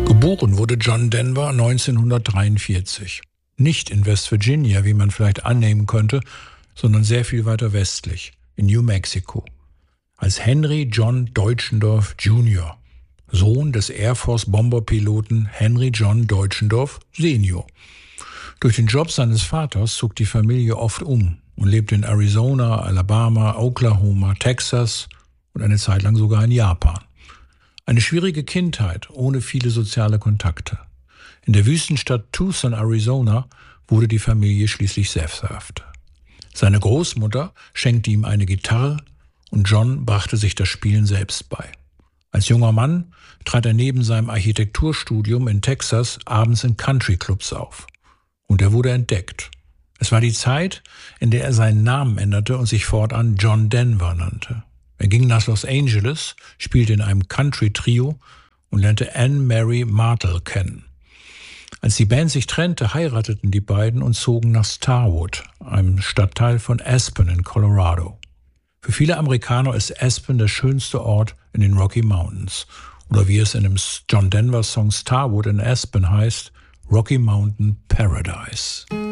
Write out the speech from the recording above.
Geboren wurde John Denver 1943. Nicht in West Virginia, wie man vielleicht annehmen könnte, sondern sehr viel weiter westlich, in New Mexico. Als Henry John Deutschendorf Jr., Sohn des Air Force Bomberpiloten Henry John Deutschendorf Senior. Durch den Job seines Vaters zog die Familie oft um und lebte in Arizona, Alabama, Oklahoma, Texas und eine Zeit lang sogar in Japan. Eine schwierige Kindheit ohne viele soziale Kontakte. In der Wüstenstadt Tucson, Arizona, wurde die Familie schließlich sesshaft. Seine Großmutter schenkte ihm eine Gitarre und John brachte sich das Spielen selbst bei. Als junger Mann trat er neben seinem Architekturstudium in Texas abends in Country-Clubs auf. Und er wurde entdeckt. Es war die Zeit, in der er seinen Namen änderte und sich fortan John Denver nannte. Er ging nach Los Angeles, spielte in einem Country-Trio und lernte Anne Mary Martel kennen. Als die Band sich trennte, heirateten die beiden und zogen nach Starwood, einem Stadtteil von Aspen in Colorado. Für viele Amerikaner ist Aspen der schönste Ort in den Rocky Mountains. Oder wie es in dem John Denver Song Starwood in Aspen heißt, Rocky Mountain Paradise.